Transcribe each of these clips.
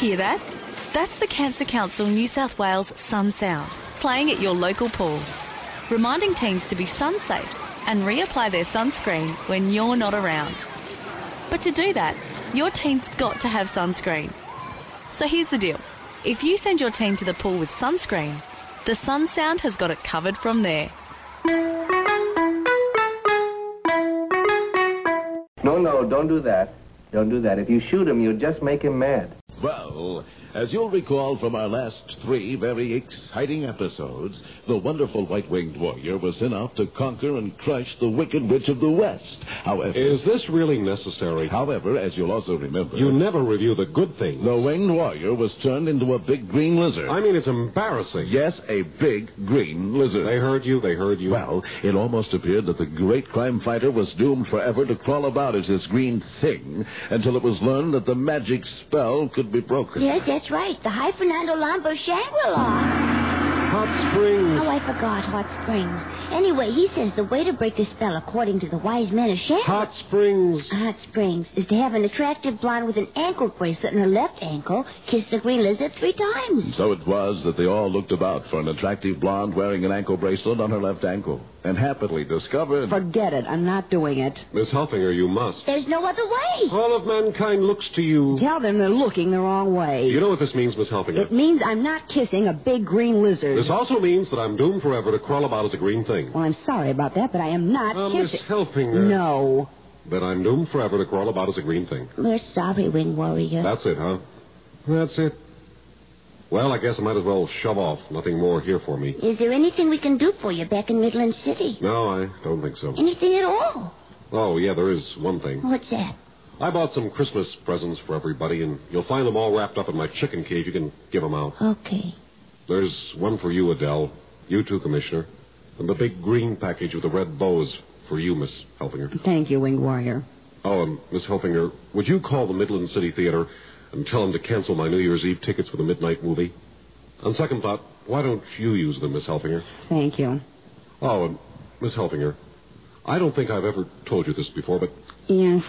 Hear that? That's the Cancer Council New South Wales Sun Sound, playing at your local pool, reminding teens to be sun safe and reapply their sunscreen when you're not around. But to do that, your teen's got to have sunscreen. So here's the deal. If you send your teen to the pool with sunscreen, the Sun Sound has got it covered from there. No, don't do that. Don't do that. If you shoot him, you'll just make him mad. Well, as you'll recall from our last 3 very exciting episodes, the wonderful white-winged warrior was sent out to conquer and crush the Wicked Witch of the West. However... Is this really necessary? However, as you'll also remember... You never review the good things. The winged warrior was turned into a big green lizard. I mean, it's embarrassing. Yes, a big green lizard. They heard you. Well, it almost appeared that the great crime fighter was doomed forever to crawl about as this green thing until it was learned that the magic spell could be broken. Yes, that's right. The High Fernando Lambo Shangri-La. Hot Springs. Oh, I forgot Hot Springs. Anyway, he says the way to break the spell, according to the wise men of Shangri-La... Hot Springs. Hot Springs is to have an attractive blonde with an ankle bracelet on her left ankle kiss the green lizard 3 times. So it was that they all looked about for an attractive blonde wearing an ankle bracelet on her left ankle, and happily discovered... Forget it. I'm not doing it. Miss Helfinger, you must. There's no other way. All of mankind looks to you. Tell them they're looking the wrong way. You know what this means, Miss Helfinger? It means I'm not kissing a big green lizard. This also means that I'm doomed forever to crawl about as a green thing. Well, I'm sorry about that, but I am not Miss kissing... Helfinger. No. That I'm doomed forever to crawl about as a green thing. We're sorry, Wing Warrior. That's it, huh? That's it. Well, I guess I might as well shove off. Nothing more here for me. Is there anything we can do for you back in Midland City? No, I don't think so. Anything at all? Oh, yeah, there is one thing. What's that? I bought some Christmas presents for everybody, and you'll find them all wrapped up in my chicken cage. You can give them out. Okay. There's one for you, Adele. You too, Commissioner. And the big green package with the red bows for you, Miss Helfinger. Thank you, Winged Warrior. Oh, and Miss Helfinger, would you call the Midland City Theater and tell them to cancel my New Year's Eve tickets for the midnight movie? On second thought, why don't you use them, Miss Helfinger? Thank you. Oh, and Miss Helfinger, I don't think I've ever told you this before, but... Yes.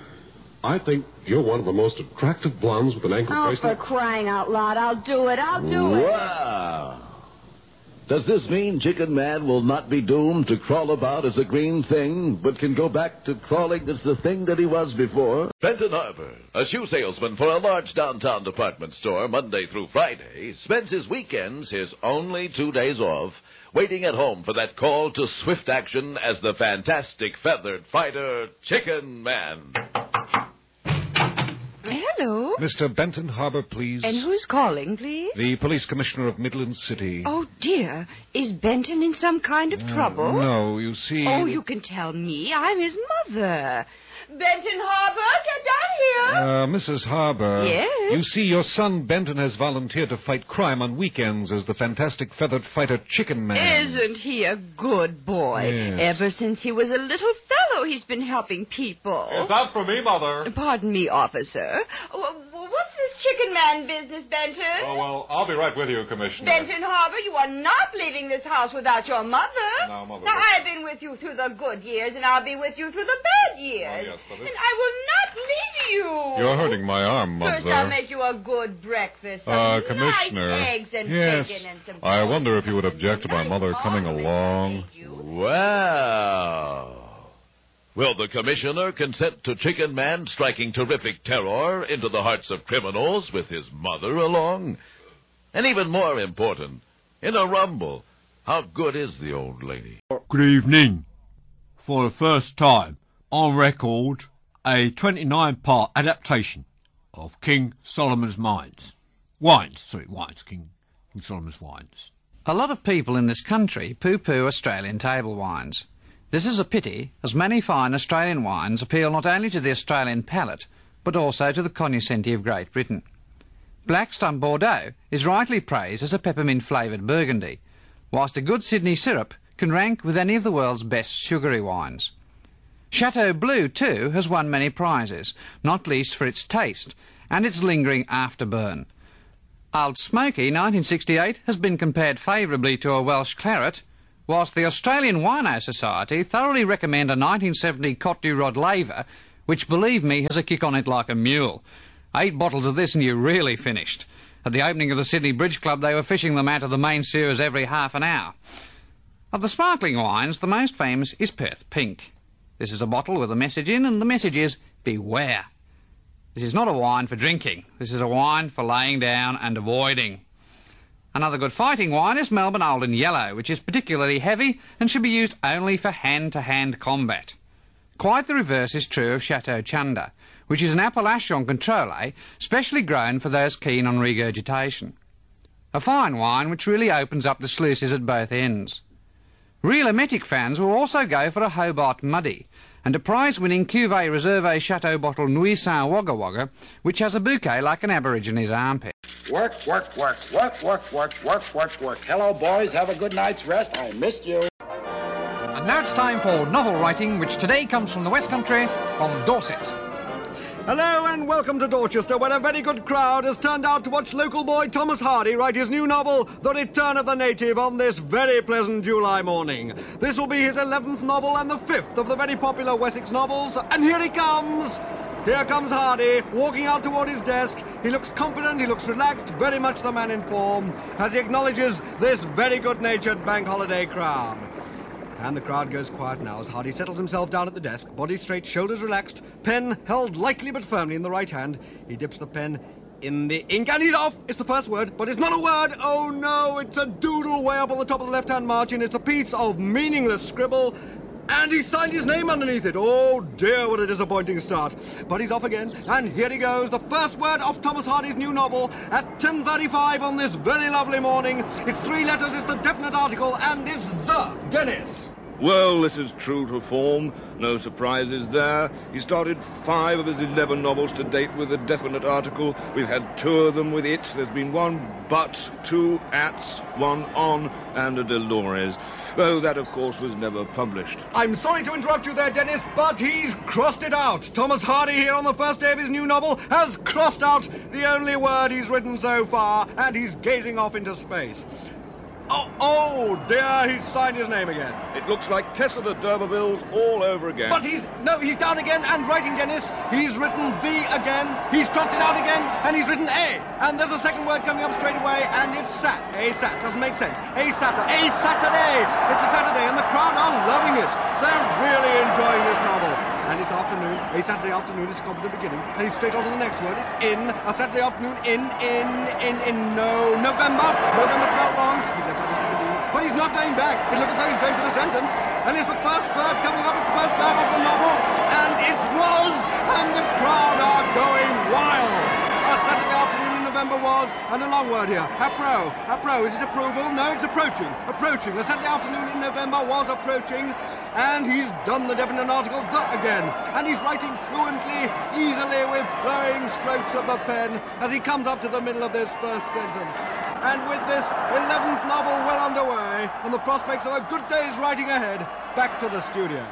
I think you're one of the most attractive blondes with an ankle bracelet. Oh, for crying out loud. I'll do it. Wow! Does this mean Chicken Man will not be doomed to crawl about as a green thing, but can go back to crawling as the thing that he was before? Benton Harbor, a shoe salesman for a large downtown department store Monday through Friday, spends his weekends, his only 2 days off, waiting at home for that call to swift action as the fantastic feathered fighter, Chicken Man. Hello. Mr. Benton Harbor, please. And who's calling, please? The police commissioner of Midland City. Oh, dear. Is Benton in some kind of trouble? No, you see... Oh, you can tell me. I'm his mother. Benton Harbor, get down here. Mrs. Harbor. Yes? You see, your son Benton has volunteered to fight crime on weekends as the fantastic feathered fighter Chicken Man. Isn't he a good boy? Yes. Ever since he was a little fellow, he's been helping people. Is that for me, Mother? Pardon me, officer. What's this Chicken Man business, Benton? Oh, well, I'll be right with you, Commissioner. Benton Harbor, you are not leaving this house without your mother. No, Mother. Now, I've been with you through the good years, and I'll be with you through the bad years. Oh, yes, Mother. And I will not leave you. You're hurting my arm, Mother. First, I'll make you a good breakfast. Some Commissioner. nice eggs and Yes. bacon and some I toast wonder if you would and object to my nice mother coming omelette. along. Thank you. Wow. Will the commissioner consent to Chicken Man striking terrific terror into the hearts of criminals with his mother along? And even more important, in a rumble, how good is the old lady? Good evening. For the first time on record, a 29-part adaptation of King Solomon's Wines. King Solomon's Wines. A lot of people in this country poo-poo Australian table wines. This is a pity, as many fine Australian wines appeal not only to the Australian palate, but also to the cognoscenti of Great Britain. Blackstone Bordeaux is rightly praised as a peppermint-flavoured Burgundy, whilst a good Sydney syrup can rank with any of the world's best sugary wines. Chateau Bleu, too, has won many prizes, not least for its taste and its lingering afterburn. Old Smoky 1968 has been compared favourably to a Welsh claret, whilst the Australian Wino Society thoroughly recommend a 1970 Cote du Rod laver, which, believe me, has a kick on it like a mule. 8 bottles of this and you're really finished. At the opening of the Sydney Bridge Club, they were fishing them out of the main sewers every half an hour. Of the sparkling wines, the most famous is Perth Pink. This is a bottle with a message in, and the message is, beware. This is not a wine for drinking. This is a wine for laying down and avoiding. Another good fighting wine is Melbourne Old and Yellow, which is particularly heavy and should be used only for hand-to-hand combat. Quite the reverse is true of Chateau Chunda, which is an Appellation Contrôlé specially grown for those keen on regurgitation. A fine wine which really opens up the sluices at both ends. Real emetic fans will also go for a Hobart Muddy, and a prize-winning Cuvée Reserve Chateau bottle Nuisan Wagga Wagga, which has a bouquet like an Aborigines armpit. Work. Hello, boys. Have a good night's rest. I missed you. And now it's time for novel writing, which today comes from the West Country, from Dorset. Hello and welcome to Dorchester, where a very good crowd has turned out to watch local boy Thomas Hardy write his new novel, The Return of the Native, on this very pleasant July morning. This will be his 11th novel and the 5th of the very popular Wessex novels, and here he comes! Here comes Hardy, walking out toward his desk. He looks confident, he looks relaxed, very much the man in form, as he acknowledges this very good-natured bank holiday crowd. And the crowd goes quiet now as Hardy settles himself down at the desk, body straight, shoulders relaxed, pen held lightly but firmly in the right hand. He dips the pen in the ink and he's off! It's the first word, but it's not a word! Oh no, it's a doodle way up on the top of the left-hand margin. It's a piece of meaningless scribble. And he signed his name underneath it. Oh dear, what a disappointing start. But he's off again, and here he goes. The first word of Thomas Hardy's new novel at 10:35 on this very lovely morning. It's 3 letters, it's the definite article, and it's the Dennis. Well, this is true to form. No surprises there. He started 5 of his 11 novels to date with a definite article. We've had 2 of them with it. There's been 1 but, 2 ats, 1 on, and a Dolores. Though that, of course, was never published. I'm sorry to interrupt you there, Dennis, but he's crossed it out. Thomas Hardy here on the first day of his new novel has crossed out the only word he's written so far, and he's gazing off into space. Oh dear, he's signed his name again. It looks like Tessa de D'Urbervilles all over again. But he's down again and writing, Dennis. He's written the again, he's crossed it out again, and he's written a. And there's a second word coming up straight away, and it's sat. A sat, doesn't make sense. A Saturday. It's a Saturday, and the crowd are loving it. They're really enjoying this novel. And it's afternoon, a Saturday afternoon is a confident beginning, and he's straight on to the next word. It's in, a Saturday afternoon, November. November spelled wrong. He's left out the second E, but he's not going back. It looks as though he's going for the sentence. And it's the first verb coming up, it's the first verb of the novel, and it was, and the crowd are going wild. A Saturday afternoon in November was, and a long word here, appro. Is it approval? No, it's approaching. A Saturday afternoon in November was approaching, and he's done the definite article, the again. And he's writing fluently, easily, with flowing strokes of the pen, as he comes up to the middle of this first sentence. And with this 11th novel well underway, and the prospects of a good day's writing ahead, back to the studio.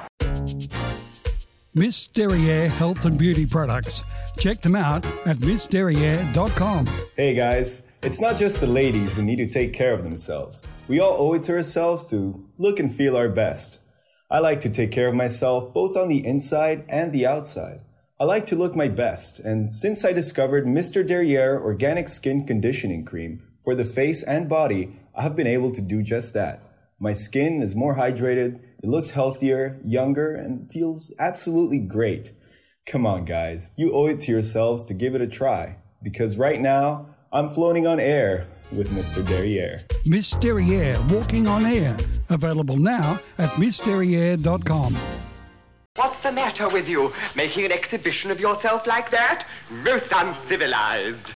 Miss Derriere Health and Beauty Products. Check them out at missderriere.com. Hey guys, it's not just the ladies who need to take care of themselves. We all owe it to ourselves to look and feel our best. I like to take care of myself both on the inside and the outside. I like to look my best, and since I discovered Mr. Derriere Organic Skin Conditioning Cream for the face and body, I have been able to do just that. My skin is more hydrated, it looks healthier, younger, and feels absolutely great. Come on, guys, you owe it to yourselves to give it a try, because right now, I'm floating on air with Mr. Derriere. Miss Derriere Walking on Air. Available now at missderriere.com. What's the matter with you? Making an exhibition of yourself like that? Most uncivilized.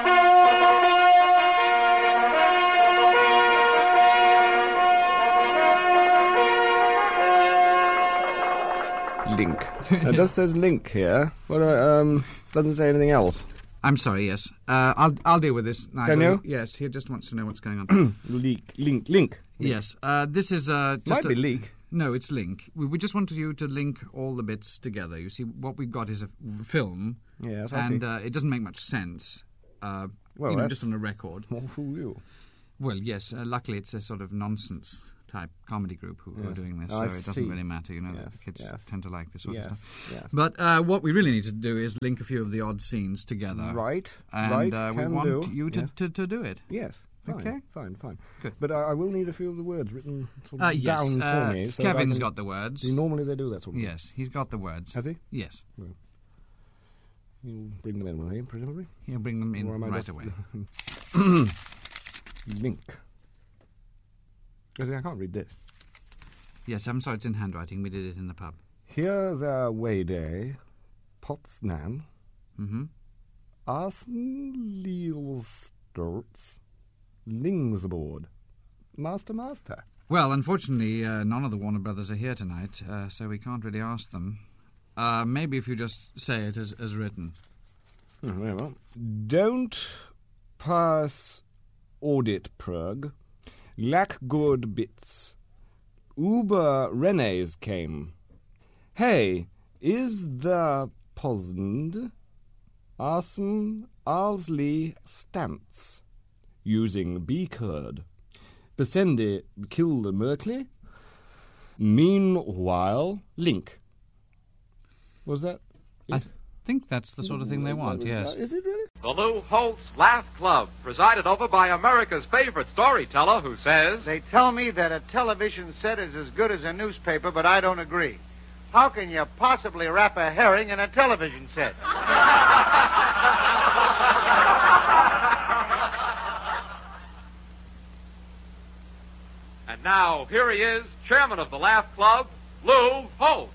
Link. It just says link here. What doesn't say anything else. I'm sorry, yes. I'll deal with this. Can you? Yes, he just wants to know what's going on. Link. Yes, this is just might be leak. No, it's link. We just want you to link all the bits together. You see, what we've got is a film. Yes, and it doesn't make much sense. Well, just on a record. More fool you. Well, yes. Luckily, it's a sort of nonsense-type comedy group who are doing this, so I it doesn't see. really matter. You know, Yes, the kids yes. tend to like this sort of stuff. Yes. But what we really need to do is link a few of the odd scenes together. Right, And right, we can want do. you to, Yes. to do it. Yes. Fine, Okay. Fine. Good. But I will need a few of the words written sort of Yes, down for me. So Kevin's that I can- got the words. Normally they do that sort of thing. Yes, he's got the words. Has he? Yes. Well, you'll bring them in, will he, presumably? He'll bring them in Or am I right just- away. Link. I can't read this. Yes, I'm sorry, it's in handwriting. We did it in the pub. Here there Wayday, Potsnan, Arsen Lielstorts, Lingsboard, Master. Well, unfortunately, none of the Warner Brothers are here tonight, so we can't really ask them. Maybe if you just say it as written. Very well. Don't pass audit prug. Lack good bits. Uber Renes came. Hey, is the Posnd Arsen Arsley Stance using B-Curd. Besende kill the Merkley. Meanwhile, Link. Was that? I think that's the sort of thing they want, yes. Is it really? The Lou Holtz Laugh Club, presided over by America's favorite storyteller who says, They tell me that a television set is as good as a newspaper, but I don't agree. How can you possibly wrap a herring in a television set? And now, here he is, chairman of the Laugh Club, Lou Holtz.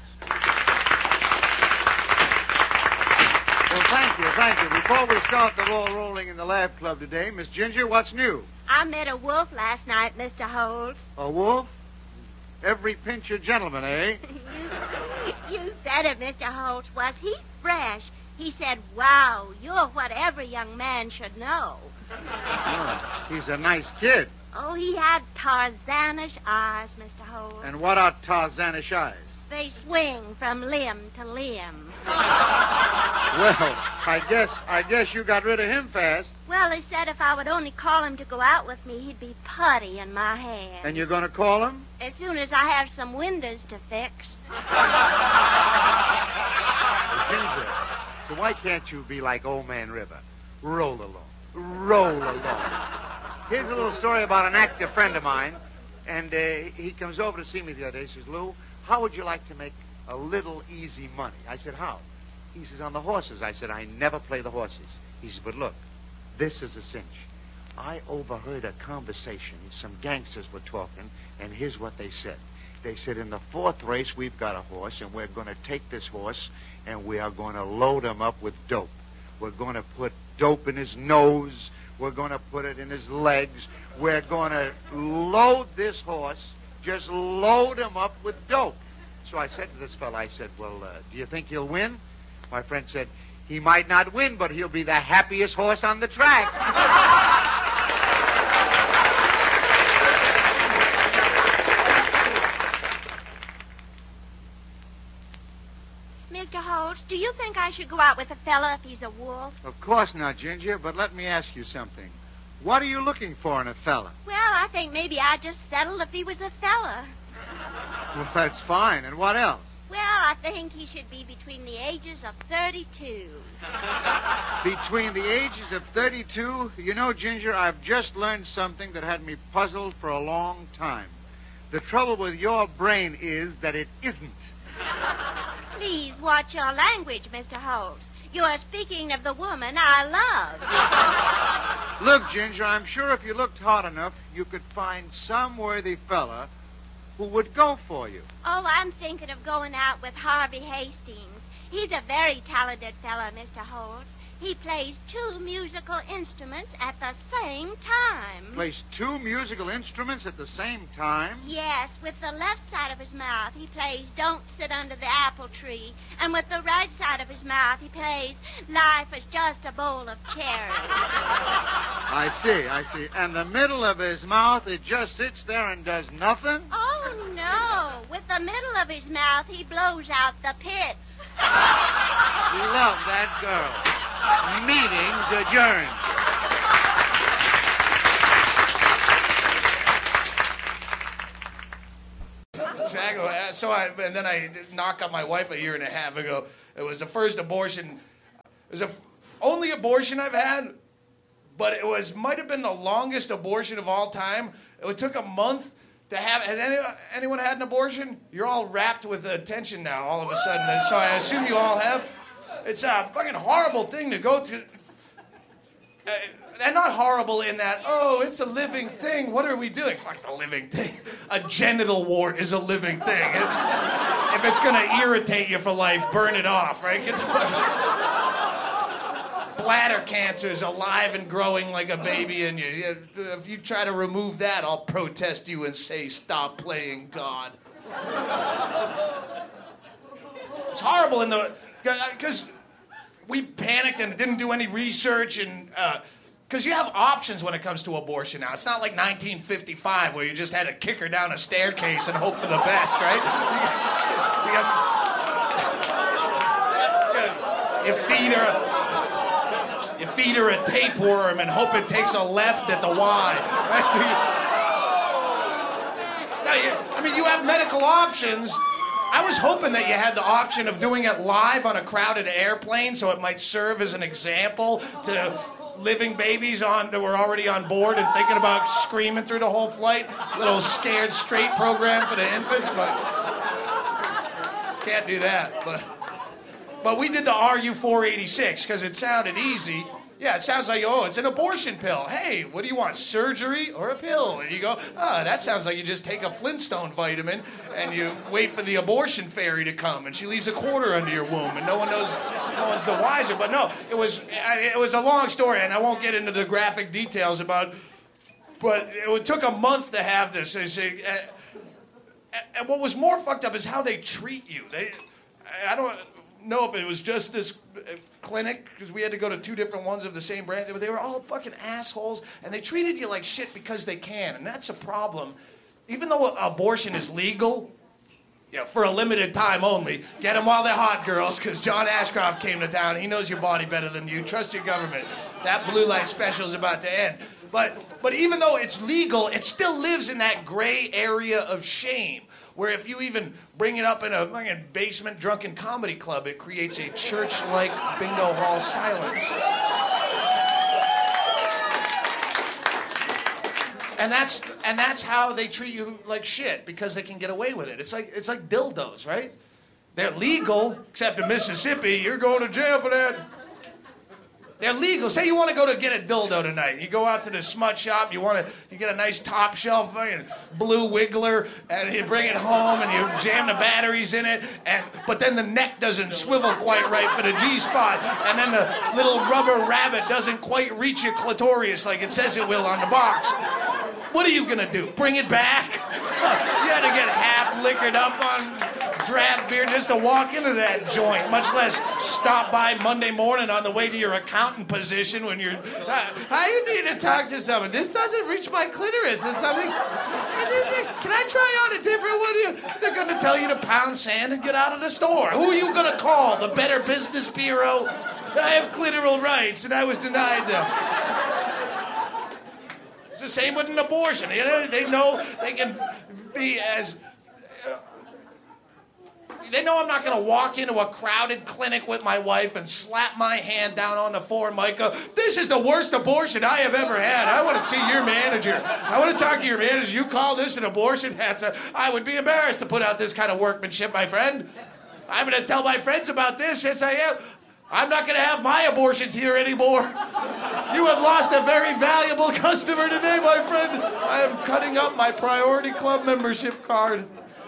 Well, thank you. Before we start the ball rolling in the Laugh Club today, Miss Ginger, what's new? I met a wolf last night, Mr. Holtz. A wolf? Every pinch a gentleman, eh? You said it, Mr. Holtz. Was he fresh? He said, wow, you're what every young man should know. Oh, he's a nice kid. Oh, he had Tarzanish eyes, Mr. Holtz. And what are Tarzanish eyes? They swing from limb to limb. Well, I guess you got rid of him fast. Well, he said if I would only call him to go out with me, he'd be putty in my hand. And you're going to call him? As soon as I have some windows to fix. Ginger, so why can't you be like Old Man River? Roll along. Roll along. Here's a little story about an actor friend of mine, and he comes over to see me the other day. He says, Lou, how would you like to make a little easy money? I said, how? He says, on the horses. I said, I never play the horses. He says, but look, this is a cinch. I overheard a conversation. Some gangsters were talking, and here's what they said. They said, in the fourth race, we've got a horse, and we're going to take this horse, and we are going to load him up with dope. We're going to put dope in his nose. We're going to put it in his legs. We're going to load this horse, just load him up with dope. So I said to this fellow, I said, well, do you think he'll win? My friend said, he might not win, but he'll be the happiest horse on the track. Mr. Holtz, do you think I should go out with a fella if he's a wolf? Of course not, Ginger, but let me ask you something. What are you looking for in a fella? Well, I think maybe I'd just settle if he was a fella. Well, that's fine. And what else? Well, I think he should be between the ages of 32. Between the ages of 32? You know, Ginger, I've just learned something that had me puzzled for a long time. The trouble with your brain is that it isn't. Please watch your language, Mr. Holtz. You are speaking of the woman I love. Look, Ginger, I'm sure if you looked hard enough, you could find some worthy fella who would go for you. Oh, I'm thinking of going out with Harvey Hastings. He's a very talented fellow, Mr. Holtz. He plays 2 musical instruments at the same time. Plays 2 musical instruments at the same time? Yes, with the left side of his mouth, he plays Don't Sit Under the Apple Tree. And with the right side of his mouth, he plays Life is Just a Bowl of Cherries. I see. And the middle of his mouth, it just sits there and does nothing? Oh, no. With the middle of his mouth, he blows out the pits. Love that girl. Meeting's adjourned. Exactly. So and then I knocked up my wife a year and a half ago. It was the first abortion. It was the only abortion I've had, but it might have been the longest abortion of all time. It took a month to have. Has anyone had an abortion? You're all wrapped with attention now all of a sudden, so I assume you all have. It's a fucking horrible thing to go to. And not horrible in that, oh, it's a living thing. What are we doing? Fuck the living thing. A genital wart is a living thing. If it's going to irritate you for life, burn it off, right? Get the fuck. Bladder cancer is alive and growing like a baby in you. If you try to remove that, I'll protest you and say, stop playing God. It's horrible because we panicked and didn't do any research and because you have options when it comes to abortion now. It's not like 1955 where you just had to kick her down a staircase and hope for the best, right? You feed her a tapeworm and hope it takes a left at the Y. You have medical options. I was hoping that you had the option of doing it live on a crowded airplane so it might serve as an example to living babies that were already on board and thinking about screaming through the whole flight. Little Scared Straight program for the infants, but can't do that. But we did the RU-486 because it sounded easy. Yeah, it sounds like, oh, it's an abortion pill. Hey, what do you want, surgery or a pill? And you go, that sounds like you just take a Flintstone vitamin and you wait for the abortion fairy to come and she leaves a quarter under your womb and no one's the wiser. But no, it was a long story and I won't get into the graphic details but it took a month to have this. And what was more fucked up is how they treat you. I don't know if it was just this clinic, because we had to go to 2 different ones of the same brand. They were all fucking assholes, and they treated you like shit because they can, and that's a problem. Even though abortion is legal, for a limited time only, get them while they're hot, girls, because John Ashcroft came to town. He knows your body better than you. Trust your government. That blue light special is about to end. But even though it's legal, it still lives in that gray area of shame, where if you even bring it up in a fucking basement drunken comedy club, it creates a church-like bingo hall silence. And that's how they treat you like shit, because they can get away with it. It's like dildos, right? They're legal, except in Mississippi, you're going to jail for that. They're legal. Say you want to go to get a dildo tonight. You go out to the smut shop. You get a nice top shelf blue wiggler, and you bring it home and you jam the batteries in it. But then the neck doesn't swivel quite right for the G-spot, and then the little rubber rabbit doesn't quite reach your clitoris like it says it will on the box. What are you gonna do? Bring it back? You had to get half liquored up on draft beer just to walk into that joint, much less stop by Monday morning on the way to your accountant position when you're, how you need to talk to someone? This doesn't reach my clitoris. Is something, can I try on a different one? They're going to tell you to pound sand and get out of the store. Who are you going to call? The Better Business Bureau? I have clitoral rights and I was denied them. It's the same with an abortion. They know they can be as... They know I'm not going to walk into a crowded clinic with my wife and slap my hand down on the formica. This is the worst abortion I have ever had. I want to see your manager. I want to talk to your manager. You call this an abortion? I would be embarrassed to put out this kind of workmanship, my friend. I'm going to tell my friends about this. Yes, I am. I'm not going to have my abortions here anymore. You have lost a very valuable customer today, my friend. I am cutting up my Priority Club membership card.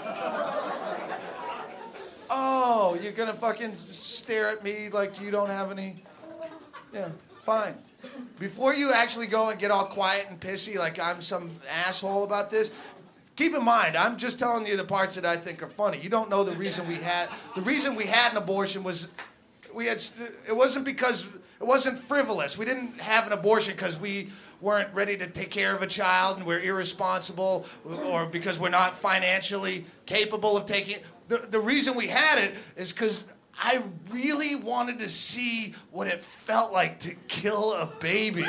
Oh, you're gonna fucking stare at me like you don't have any... Yeah, fine. Before you actually go and get all quiet and pissy like I'm some asshole about this, keep in mind, I'm just telling you the parts that I think are funny. You don't know the reason we had an abortion was... It wasn't because... It wasn't frivolous. We didn't have an abortion because we weren't ready to take care of a child and we're irresponsible or because we're not financially capable of taking it. The reason we had it is because I really wanted to see what it felt like to kill a baby.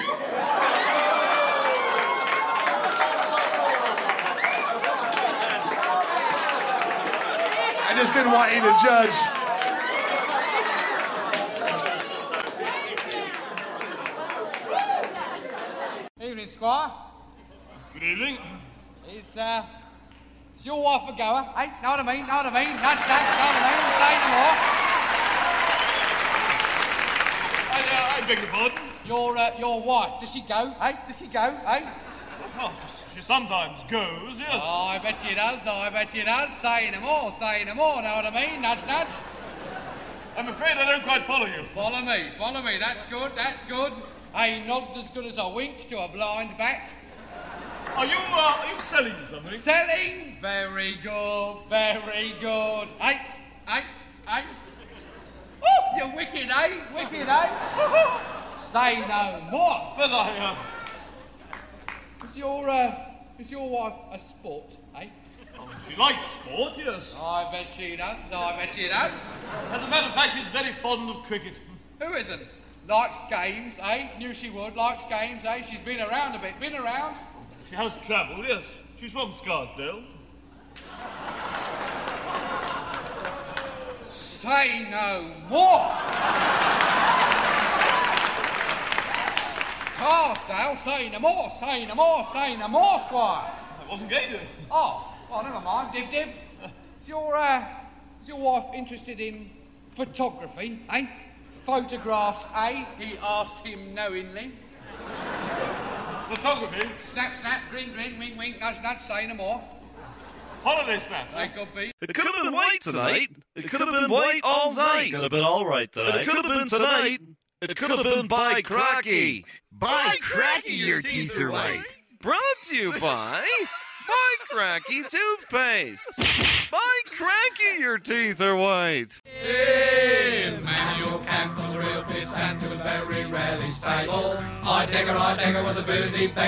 just didn't want you to judge. Evening, Squire. Good evening. Is your wife a goer? Hey, know what I mean? Know what I mean? Nudge, nudge, know what I mean? Say no more. I beg your pardon? Your wife, does she go? Hey, does she go? Hey? Oh, she sometimes goes, yes. Oh, I bet she does. I bet she does. Say no more. Say no more. Know what I mean? Nudge, nudge. I'm afraid I don't quite follow you. Follow me. Follow me. That's good. That's good. A nod's as good as a wink to a blind bat. Are you selling something? Selling? Very good. Very good. Hey, hey, hey. Oh, you're wicked, eh? Wicked, eh? Say no more. But I, Is your wife a sport, eh? Oh, she likes sport, yes. I bet she does. I bet she does. As a matter of fact, she's very fond of cricket. Who isn't? Likes games, eh? Knew she would. Likes games, eh? She's been around a bit. Been around? She has travelled, yes. She's from Scarsdale. Say no more. Scarsdale, say no more. Say no more. Say no more, Squire. I wasn't going to. Oh, well, never mind. Dib, dib. Is your wife interested in photography, eh? Photographs, eh? He asked him knowingly. Photography? Snap, snap, grin, grin, wink, wink, nudge, nudge, say no more. Holiday snaps. They could be. It could have been white tonight. It could have been white all night. It could have been all right tonight. It could have been tonight. It could have been by cracky. By cracky, your teeth are white. Brought to you by Cracky Toothpaste. By Cracky, your teeth are white. Emmanuel Camp was a real pissant who was very rarely stable. I Degger was a boozy beggar.